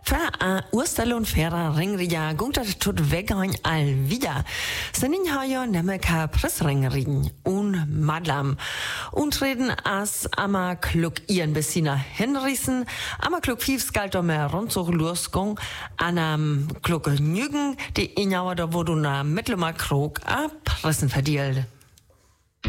Für Urstel und Fera ringriga gunter tut weggein all wieder. Senin haja nemeka Pressringring und Madlam. Und reden as ama kluk ihren Bessina hinrissen, ama kluk fiefs galt mehr rund so losgong, anam kluk nügen, die injauer da wo du na mittelmer Krog a Pressen verdielt.